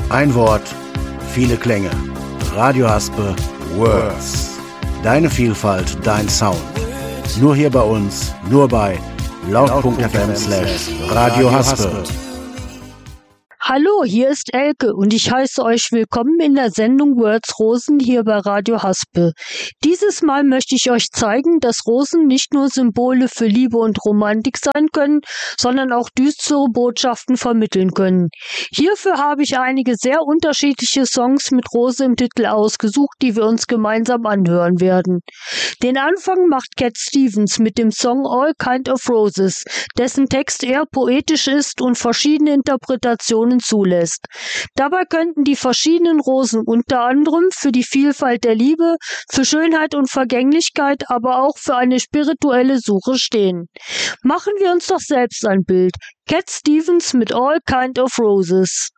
Ein Wort, viele Klänge. Radio Haspe Words. Deine Vielfalt, dein Sound. Nur hier bei uns, nur bei laut.fm/Radio Haspe. Hallo, hier ist Elke und ich heiße euch willkommen in der Sendung Words Rosen hier bei Radio Haspe. Dieses Mal möchte ich euch zeigen, dass Rosen nicht nur Symbole für Liebe und Romantik sein können, sondern auch düstere Botschaften vermitteln können. Hierfür habe ich einige sehr unterschiedliche Songs mit Rose im Titel ausgesucht, die wir uns gemeinsam anhören werden. Den Anfang macht Cat Stevens mit dem Song All Kind of Roses, dessen Text eher poetisch ist und verschiedene Interpretationen zulässt. Dabei könnten die verschiedenen Rosen unter anderem für die Vielfalt der Liebe, für Schönheit und Vergänglichkeit, aber auch für eine spirituelle Suche stehen. Machen wir uns doch selbst ein Bild. Cat Stevens mit All Kind of Roses.